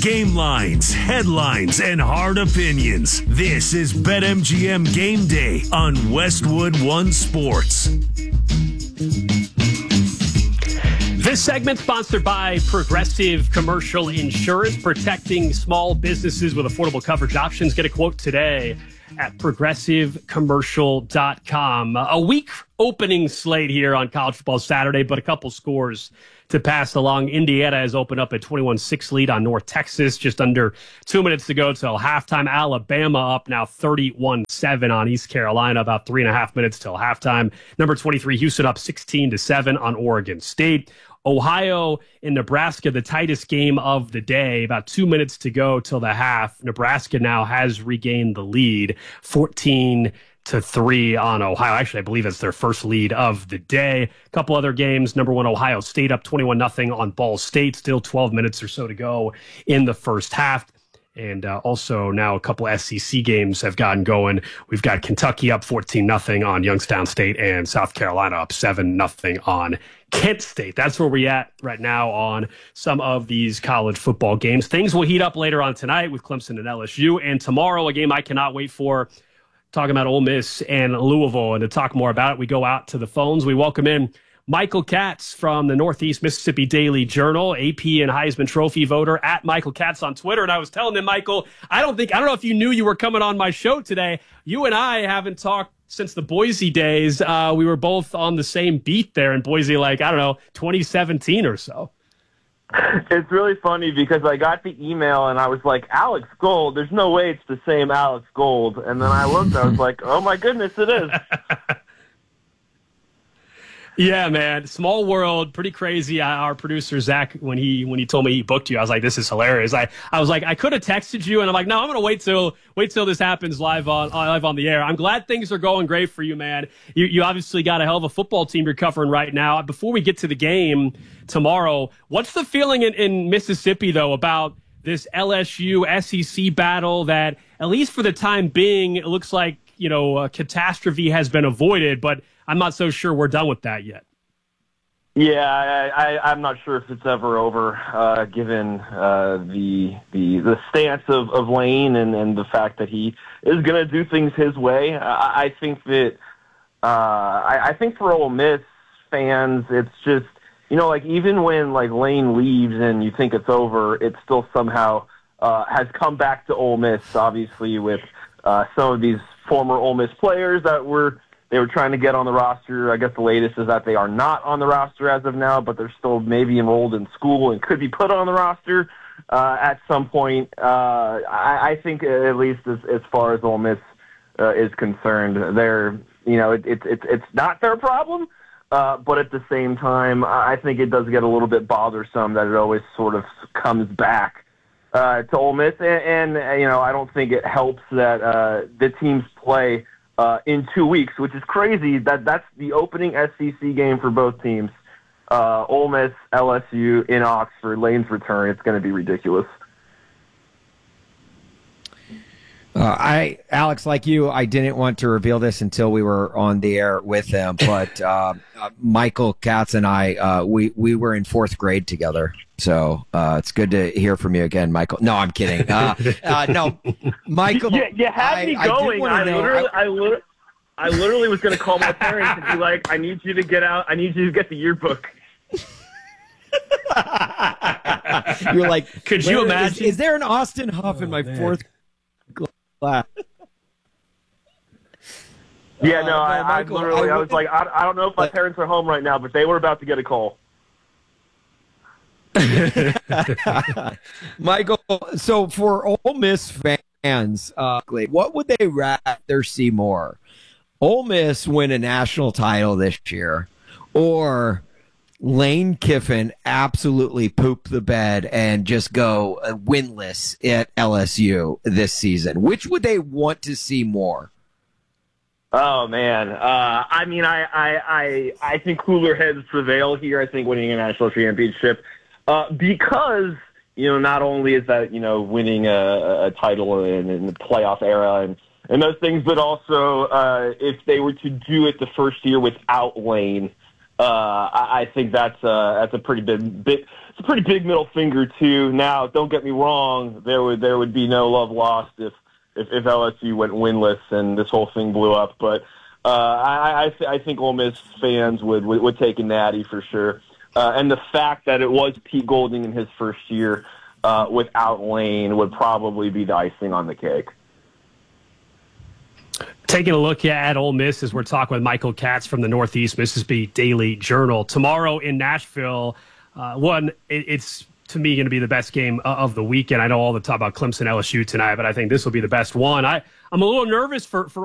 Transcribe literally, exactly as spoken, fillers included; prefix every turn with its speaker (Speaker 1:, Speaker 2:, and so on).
Speaker 1: Game lines, headlines, and hard opinions. This is BetMGM Game Day on Westwood One Sports.
Speaker 2: This segment sponsored by Progressive Commercial Insurance, protecting small businesses with affordable coverage options. Get a quote today at progressive commercial dot com. A weak opening slate here on College Football Saturday, but a couple scores to pass along. Indiana has opened up a twenty-one six lead on North Texas. Just under two minutes to go till halftime. Alabama up now thirty-one seven on East Carolina. About three and a half minutes till halftime. Number twenty-three, Houston up sixteen to seven on Oregon State. Ohio and Nebraska, the tightest game of the day. About two minutes to go till the half. Nebraska now has regained the lead, fourteen to three on Ohio. Actually, I believe it's their first lead of the day. A couple other games. Number one, Ohio State up twenty-one nothing on Ball State. Still twelve minutes or so to go in the first half. And uh, also now a couple S E C games have gotten going. We've got Kentucky up fourteen nothing on Youngstown State and South Carolina up seven nothing on Kent State. That's where we're at right now on some of these college football games. Things will heat up later on tonight with Clemson and L S U. And tomorrow, a game I cannot wait for, talking about Ole Miss and Louisville. And to talk more about it, we go out to the phones. We welcome in Michael Katz from the Northeast Mississippi Daily Journal, A P and Heisman Trophy voter, at Michael Katz on Twitter. And I was telling him, Michael, I don't think, I don't know if you knew you were coming on my show today. You and I haven't talked since the Boise days. Uh, we were both on the same beat there in Boise, like, I don't know, twenty seventeen or so.
Speaker 3: It's really funny because I got the email and I was like, Alex Gold, there's no way it's the same Alex Gold. And then I looked, I was like, oh my goodness, it is.
Speaker 2: Yeah, man. Small world, pretty crazy. Our producer, Zach, when he when he told me he booked you, I was like, this is hilarious. I, I was like, I could have texted you, and I'm like, no, I'm going to wait till wait till this happens live on live on the air. I'm glad things are going great for you, man. You, you obviously got a hell of a football team you're covering right now. Before we get to the game tomorrow, what's the feeling in, in Mississippi, though, about this L S U S E C battle that, at least for the time being, it looks like, you know, a catastrophe has been avoided, but I'm not so sure we're done with that yet.
Speaker 3: Yeah, I, I, I'm not sure if it's ever over, uh, given uh, the the the stance of, of Lane and, and the fact that he is going to do things his way. I, I think that uh, I, I think for Ole Miss fans, it's just, you know, like even when like Lane leaves and you think it's over, it still somehow uh, has come back to Ole Miss. Obviously, with uh, some of these former Ole Miss players that were. They were trying to get on the roster. I guess the latest is that they are not on the roster as of now, but they're still maybe enrolled in school and could be put on the roster uh, at some point. Uh, I, I think at least as, as far as Ole Miss uh, is concerned, they're, you know, it, it, it, it's not their problem, uh, but at the same time, I think it does get a little bit bothersome that it always sort of comes back uh, to Ole Miss. And, and, you know, I don't think it helps that uh, the teams play Uh, in two weeks, which is crazy. That that's the opening S E C game for both teams. Uh, Ole Miss, L S U in Oxford, Lane's return. It's going to be ridiculous.
Speaker 4: Uh, I, Alex, like you, I didn't want to reveal this until we were on the air with him, but uh, uh, Michael Katz and I, uh, we, we were in fourth grade together. So uh, it's good to hear from you again, Michael. No, I'm kidding. Uh, uh, no, Michael.
Speaker 3: You, you had
Speaker 4: I,
Speaker 3: me going. I, I
Speaker 4: know,
Speaker 3: literally,
Speaker 4: I,
Speaker 3: I, literally, I literally was going to call my parents and be like, I need you to get out. I need you to get the yearbook.
Speaker 4: You're like,
Speaker 2: could you imagine?
Speaker 4: Is, is there an Austin Huff oh, in my man. fourth class?
Speaker 3: Yeah, no,
Speaker 4: uh,
Speaker 3: I,
Speaker 4: no,
Speaker 3: I
Speaker 4: Michael,
Speaker 3: literally, I, I was like, I, I don't know if my
Speaker 4: but,
Speaker 3: parents are home right now, but they were about to get a call.
Speaker 4: Michael, so for Ole Miss fans, uh, what would they rather see more? Ole Miss win a national title this year, or Lane Kiffin absolutely poop the bed and just go uh, winless at L S U this season? Which would they want to see more?
Speaker 3: Oh man, uh, I mean, I, I, I, I think cooler heads prevail here. I think winning a national championship, uh, because you know, not only is that you know winning a, a title in, in the playoff era and and those things, but also uh, if they were to do it the first year without Lane. Uh, I, I think that's uh, that's a pretty big, big it's a pretty big middle finger too. Now, don't get me wrong, there would there would be no love lost if if, if L S U went winless and this whole thing blew up. But uh, I I, th- I think Ole Miss fans would would, would take a natty for sure. Uh, and the fact that it was Pete Golding in his first year uh, without Lane would probably be the icing on the cake.
Speaker 2: Taking a look at Ole Miss as we're talking with Michael Katz from the Northeast Mississippi Daily Journal. Tomorrow in Nashville, uh, one, it, it's to me going to be the best game of the weekend. I know all the talk about Clemson L S U tonight, but I think this will be the best one. I, I'm a little nervous for, for